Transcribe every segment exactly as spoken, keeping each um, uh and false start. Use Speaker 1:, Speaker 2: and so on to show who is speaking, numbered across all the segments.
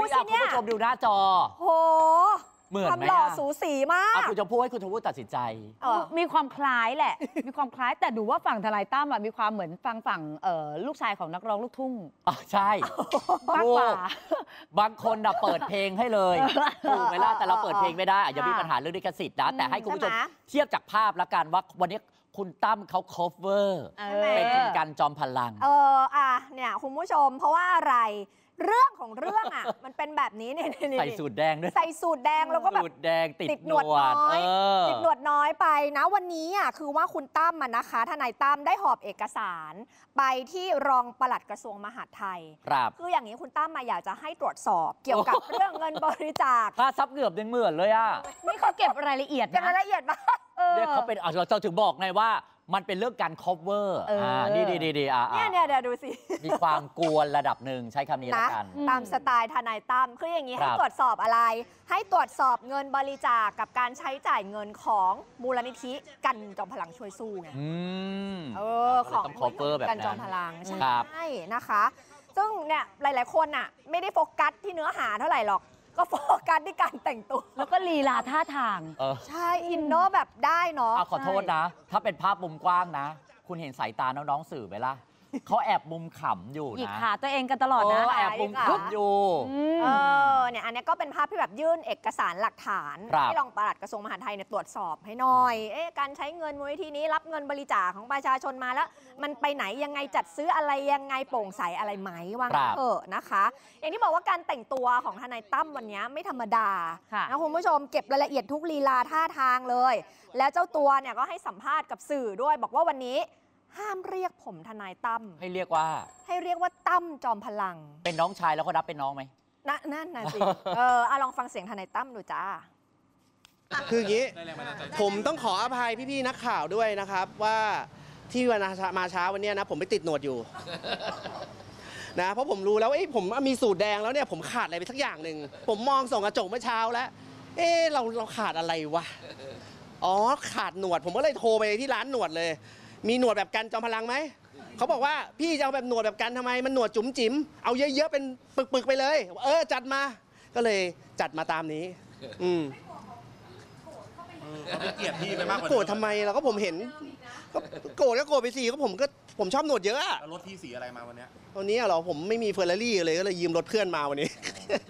Speaker 1: สิเนี่ยคุณผู้ชมดูหน้าจอ
Speaker 2: โห
Speaker 1: เหมือนไหม
Speaker 2: ทำหล่อสูสีมาก
Speaker 1: คุณจะพูดให้คุณชมพู่ตัดสินใจ
Speaker 3: มีความคล้ายแหละ มีความคล้ายแต่ดูว่าฝั่งทนายตั้มมีความเหมือนฟังฝั่งลูกชายของนักร้องลูกทุ่ง
Speaker 1: อ๋อใช่
Speaker 3: มากกว่า
Speaker 1: บางคนเปิดเพลงให้เลยถูกไหมล่ะแต่เราเปิดเพลงไม่ได้อาจจะมีปัญหาเรื่องลิขสิทธิ์นะแต่ให้คุณผู้ชมเทียบจากภาพละกันว่าวันนี้คุณตั้มเขา cover เป็นคุณกันจอมพลัง
Speaker 2: เอออ่ะเนี่ยคุณผู้ชมเพราะว่าอะไรเรื่องของเรื่องอ่ะ มันเป็นแบบนี้เนี่ย
Speaker 1: ใส่สูตรแดงด้วย
Speaker 2: ใส่สูตรแดงแล้วก็แบบ
Speaker 1: สูตรแดงติดหนวด
Speaker 2: น้อยติดหนวดน้อยไปนะวันนี้อ่ะคือว่าคุณตั้มมันนะคะทนายตั้มได้หอบเอกสารไปที่รองปลัดกระทรวงมหาดไทย
Speaker 1: ครับ
Speaker 2: คืออย่างนี้คุณตั้มมาอยากจะให้ตรวจสอบเกี่ยวกับเรื่องเงินบริจาค
Speaker 1: ค่าทรัพย์เกือบหนึ่งหมื่นเลยอ่ะ
Speaker 3: นี่เขาเก็บรายละเอียดนะ
Speaker 2: เก็บรายละเอียดมา
Speaker 1: เนี่ยเขาเป็นเราถึงบอกไงว่ามันเป็นเรื่องการ cover อ่านี่ดีดีดีอ่า
Speaker 2: เนี่ยเนี่ยเดี๋ยวดูสิ
Speaker 1: มีความกวนระดับหนึ่งใช้คำนี้แล้วกัน
Speaker 2: ตามสไตล์ทนายตั้มคืออย่างนี้ให้ตรวจสอบอะไรให้ตรวจสอบเงินบริจาคกับการใช้จ่ายเงินของมูลนิธิกันจอมพลังช่วยสู้ไงเออของกันจอมพลังใช่นะคะซึ่งเนี่ยหลายๆคนอ่ะไม่ได้โฟกัสที่เนื้อหาเท่าไหร่หรอกก็โฟกัสที่การแต่งตัว
Speaker 3: แล้วก็ลีลาท่าทาง
Speaker 2: ใช่อินโนแบบได้เนาะ
Speaker 1: ขอโทษนะถ้าเป็นภาพมุมกว้างนะคุณเห็นสายตาน้องๆสื่อไหมล่ะเขาแอบมุมขำอยู่นะ
Speaker 3: หยิกขาตัวเองกันตลอดนะ
Speaker 1: แอบมุมขำอยู่
Speaker 2: เออเนี่ยอันนี้ก็เป็นภาพที่แบบยื่นเอกสารหลักฐานให้รองปลัดกระทรวงมหาดไทยเนี่ยตรวจสอบให้หน่อยเอ๊ะการใช้เงินมูลนิธินี้รับเงินบริจาคของประชาชนมาแล้วมันไปไหนยังไงจัดซื้ออะไรยังไงโปร่งใสอะไรไหมว่างั้นเถอะนะคะอย่างที่บอกว่าการแต่งตัวของทนายตั้มวันนี้ไม่ธรรมดานะคุณผู้ชมเก็บรายละเอียดทุกลีลาท่าทางเลยแล้วเจ้าตัวเนี่ยก็ให้สัมภาษณ์กับสื่อด้วยบอกว่าวันนี้ห้ามเรียกผมทนายตั้ม
Speaker 1: ให้เรียกว่า
Speaker 2: ให้เรียกว่าตั้มจอมพลัง
Speaker 1: เป็นน้องชายแล้วก็รับเป็นน้องไหม
Speaker 2: นั่นน่ะสิเออลองฟังเสียงทนายตั้มดูจ้า
Speaker 4: คืออย่างนี้ผมต้องขออภัยพี่ๆนักข่าวด้วยนะครับว่าที่วันมาเช้าวันนี้นะผมไปติดหนวดอยู่นะเพราะผมรู้แล้วเอ้ผมมีสูตรแดงแล้วเนี่ยผมขาดอะไรไปสักอย่างหนึ่งผมมองส่องกระจกเมื่อเช้าแล้วเอ๊เราเราขาดอะไรวะอ๋อขาดหนวดผมก็เลยโทรไปที่ร้านหนวดเลยมีหนวดแบบกันจอมพลังไหมเขาบอกว่าพี่จะเอาแบบหนวดแบบกันทำไมมันหนวดจุ๋มจิ๋มเอาเยอะๆเป็นปึกๆไปเลยเออจัดมาก็เลยจัดมาตามนี้อืม
Speaker 5: เขาเกลียดพี่ไปมากกว่า
Speaker 4: โกรธทำไมเราก็ผมเห็นโกรธก็โกรธไปสิก็ผมก็ผมชอบหนวดเยอะ
Speaker 5: รถพี่สีอะไรมาวันนี้
Speaker 4: วันนี้เหรอผมไม่มีเฟอร์รารี่เลยก็เลยยืมรถเพื่อนมาวันนี้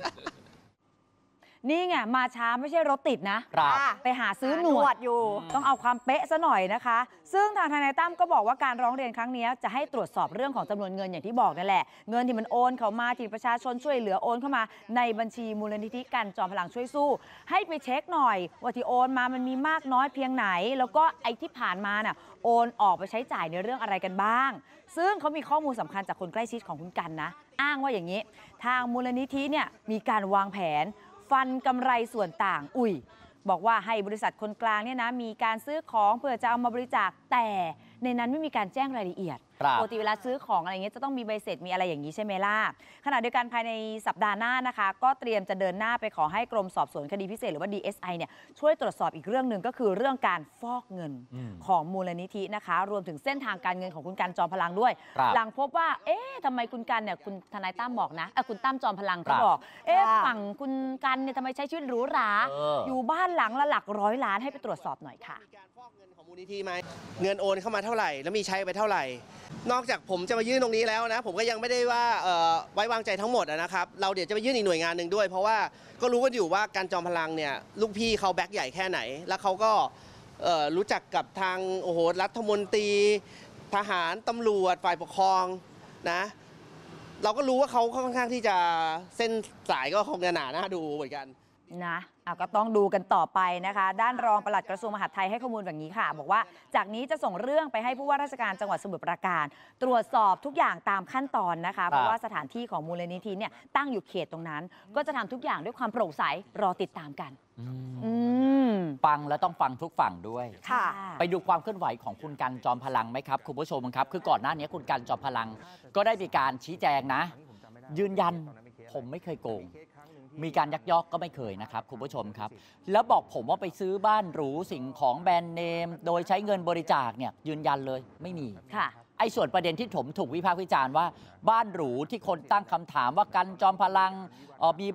Speaker 3: นี่ไงมาช้าไม่ใช่รถติดนะไปหาซื้อหนวด
Speaker 2: อยู่
Speaker 3: ต้องเอาความเป๊ะซะหน่อยนะคะซึ่งทางทนายตั้มก็บอกว่าการร้องเรียนครั้งนี้จะให้ตรวจสอบเรื่องของจำนวนเงินอย่างที่บอกนั่นแหละเงินที่มันโอนเข้ามาที่ประชาชนช่วยเหลือโอนเข้ามาในบัญชีมูลนิธิกันจอมพลังช่วยสู้ให้ไปเช็คหน่อยว่าที่โอนมามันมีมากน้อยเพียงไหนแล้วก็ไอ้ที่ผ่านมาน่ะโอนออกไปใช้จ่ายในเรื่องอะไรกันบ้างซึ่งเขามีข้อมูลสำคัญจากคนใกล้ชิดของคุณกันนะอ้างว่าอย่างนี้ทางมูลนิธิเนี่ยมีการวางแผนฟันกำไรส่วนต่างอุ้ยบอกว่าให้บริษัทคนกลางเนี่ยนะมีการซื้อของเพื่อจะเอามาบริจาคแต่ในนั้นไม่มีการแจ้งรายละเอียดปกติเวลาซื้อของอะไรเงี้ยจะต้องมีใบเสร็จมีอะไรอย่างนี้ใช่ไหมล่ะขณะเดียวกันภายในสัปดาห์หน้านะคะก็เตรียมจะเดินหน้าไปขอให้กรมสอบสวนคดีพิเศษหรือว่า ดี เอส ไอ เนี่ยช่วยตรวจสอบอีกเรื่องหนึ่งก็คือเรื่องการฟอกเงินของมูลนิธินะคะรวมถึงเส้นทางการเงินของคุณกันจอมพลังด้วยหลังพบว่าเอ๊ะทำไมคุณกันเนี่ยคุณทนายตั้มบอกนะคุณตั้มจอมพลังเขาบอกเอ๊ะฝั่งคุณกันเนี่ยทำไมใช้ชีวิตหรูหราอยู่บ้านหลังละหลักร้อยล้านให้ไปตรวจสอบหน่อยค่ะ
Speaker 4: มูลนิธิไหมเงินโอนเข้ามาเท่าไหร่แล้วมีใช้ไปเท่าไหร่นอกจากผมจะมายื่นตรงนี้แล้วนะผมก็ยังไม่ได้ว่าไว้วางใจทั้งหมดนะครับเราเดี๋ยวจะไปยื่นอีกหน่วยงานหนึ่งด้วยเพราะว่าก็รู้กันอยู่ว่าการจอมพลังเนี่ยลูกพี่เขาแบ็คใหญ่แค่ไหนแล้วเขาก็รู้จักกับทางโอ้โหรัฐมนตรีทหารตำรวจฝ่ายปกครองนะเราก็รู้ว่าเขาค่อนข้างที่จะเส้นสายก็คงจะหนาหน้าดูเหมือนกัน
Speaker 3: นะก็ต้องดูกันต่อไปนะคะด้านรองปลัดกระทรวงมหาดไทยให้ข้อมูลแบบนี้ค่ะบอกว่าจากนี้จะส่งเรื่องไปให้ผู้ว่าราชการจังหวัดสมุทรปราการตรวจสอบทุกอย่างตามขั้นตอนนะคะเพราะว่าสถานที่ของมูลนิธิเนี่ยตั้งอยู่เขตตรงนั้นก็จะทำทุกอย่างด้วยความโปร่งใสรอติดตามกัน
Speaker 1: ฟังแล้วต้องฟังทุกฝั่งด้วย
Speaker 2: ค่ะ
Speaker 1: ไปดูความเคลื่อนไหวของคุณกันจอมพลังไหมครับคุณผู้ชมครับคือก่อนหน้านี้คุณกันจอมพลังก็ได้มีการชี้แจงนะยืนยันผมไม่เคยโกงมีการยักยอกก็ไม่เคยนะครับคุณผู้ชมครับแล้วบอกผมว่าไปซื้อบ้านหรูสิ่งของแบรนด์เนมโดยใช้เงินบริจาคเนี่ยยืนยันเลยไม่มี
Speaker 3: ค่ะ
Speaker 1: ไอ้ส่วนประเด็นที่ผมถูกวิพากษ์วิจารณ์ว่าบ้านหรูที่คนตั้งคำถามว่ากันจอมพลังมี